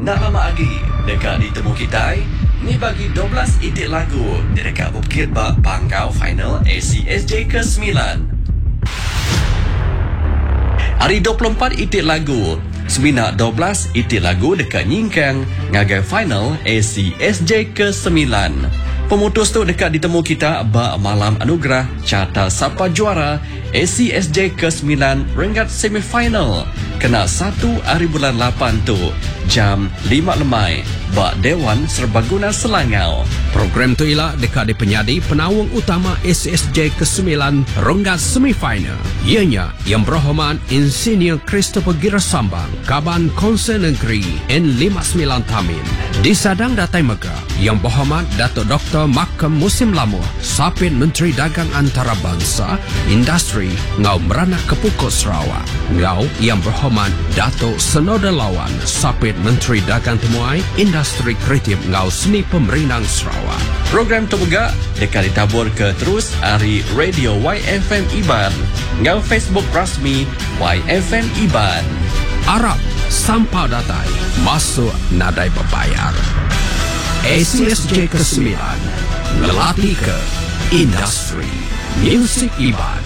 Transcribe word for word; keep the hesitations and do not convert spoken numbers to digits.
Nak lama lagi dekat ditemu kita ni bagi dua belas itik lagu dekat bukit bak pangkau final A C S J ke sembilan. Hari dua puluh empat itik lagu Semina dua belas itik lagu dekat Nyingkang ngagai final A C S J ke sembilan. Pemutus tu dekat ditemu kita bak malam anugerah carta siapa juara A C S J ke sembilan ringkat semifinal. Kena satu hari bulan lapan tu jam lima lemai bak Dewan Serbaguna Selangau. Program tu ialah dekat di penyadi penawung utama A C S J ke sembilan ronggat semifinal. Ianya yang berhormat Insinyur Christopher Girasambang, Kaban Konsen Negeri N lima puluh sembilan Tamin. Di Sadang Datai Mega yang berhormat Datuk Doktor Makam Musim Lamu, Sapit Menteri Dagang Antarabangsa, Industri Ngau Merana Kepukut Sarawak. Ngau yang berhormat Datuk Senoda Lawan, Sapit Menteri Dagang Temuai, Industri Kreatif Ngau Seni Pemerintah Sarawak. Program tu juga dekat ditabur ke terus hari Radio Y F M Iban ngau Facebook rasmi Y F M Iban. Arab sampah datai masuk nadai berbayar. A C S J ke sembilan ngelatih ke industri musik Iban.